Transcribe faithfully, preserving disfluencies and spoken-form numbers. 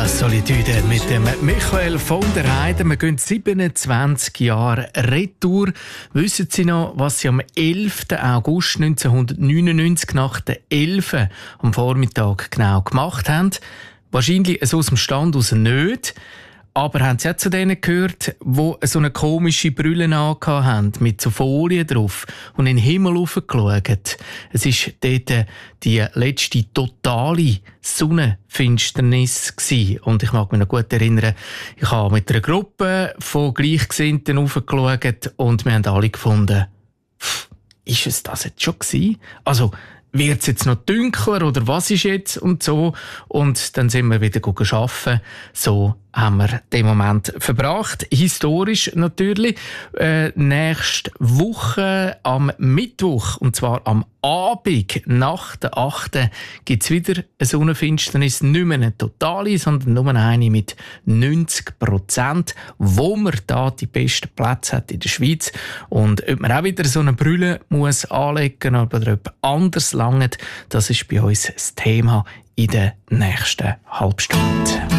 La Solitude mit dem Michael von der Heide. Wir gehen siebenundzwanzig Jahre retour. Wissen Sie noch, was Sie am elften August neunzehnhundertneunundneunzig nach der elf am Vormittag genau gemacht haben? Wahrscheinlich so aus dem Stand aus nicht. Aber haben Sie auch zu denen gehört, die so eine komische Brille angehabt haben, mit so Folien drauf und in den Himmel raufgeschaut? Es war dort die letzte totale Sonnenfinsternis gewesen. Und ich mag mich noch gut erinnern, ich habe mit einer Gruppe von Gleichgesinnten raufgeschaut und wir haben alle gefunden, pff, ist es das jetzt schon gewesen? Also, wird es jetzt noch dunkler oder was ist jetzt und so? Und dann sind wir wieder arbeiten. So haben wir den Moment verbracht. Historisch natürlich. Äh, nächste Woche am Mittwoch, und zwar am Abend nach der achten gibt es wieder eine Sonnenfinsternis. Nicht mehr eine totale, sondern nur eine mit neunzig Prozent, wo man da die besten Plätze hat in der Schweiz. Und ob man auch wieder so eine Brille muss anlegen oder ob anders langt, das ist bei uns das Thema in der nächsten Halbstunde.